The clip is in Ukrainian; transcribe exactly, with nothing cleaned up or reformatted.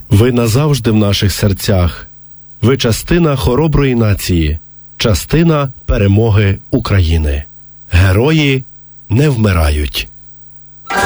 Ви назавжди в наших серцях. Ви частина хороброї нації, частина перемоги України. Герої не вмирають.